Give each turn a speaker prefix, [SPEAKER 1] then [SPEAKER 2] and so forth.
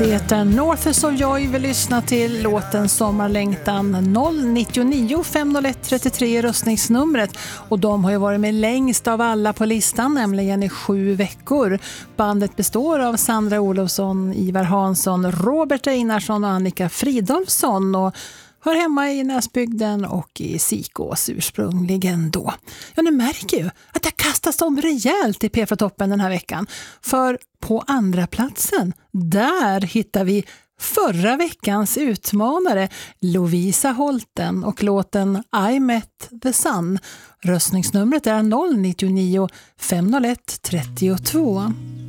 [SPEAKER 1] Det är North of Joy vi lyssnar till, låten Sommarlängtan. 099 501 33 är röstningsnumret och de har ju varit med längst av alla på listan, nämligen i 7 veckor. Bandet består av Sandra Olofsson, Ivar Hansson, Robert Einarsson och Annika Fridolfsson och hör hemma i Näsbygden och i Sikås ursprungligen då. Ja, ni märker ju att det kastas om rejält i P4-toppen den här veckan. För på andra platsen, där hittar vi förra veckans utmanare Lovisa Holten och låten I Met the Sun. Röstningsnumret är 099 501 32.